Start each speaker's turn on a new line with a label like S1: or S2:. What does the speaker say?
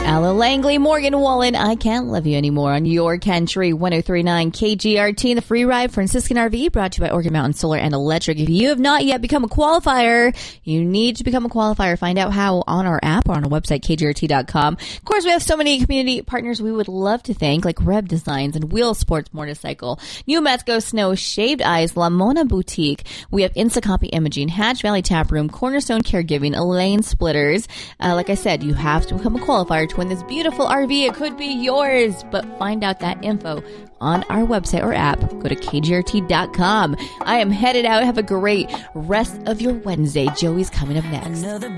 S1: Ella Langley, Morgan Wallen, I Can't Love You Anymore on your country 103.9 KGRT. The free ride Franciscan RV brought to you by Orchid Mountain Solar and Electric. If you have not yet become a qualifier, you need to become a qualifier. Find out how on our app or on our website, kgrt.com. Of course, we have so many community partners we would love to thank, like Reb Designs and Wheel Sports Motorcycle, New Metzco Snow, Shaved Eyes, La Mona Boutique. We have Instacopy Imaging, Hatch Valley Tap Room, Cornerstone Caregiving, Elaine Splitters. Like I said, you have to become a qualifier to win this beautiful RV. It could be yours, but find out that info on our website or app. Go to kgrt.com. I am headed out. Have a great rest of your Wednesday. Joey's coming up next.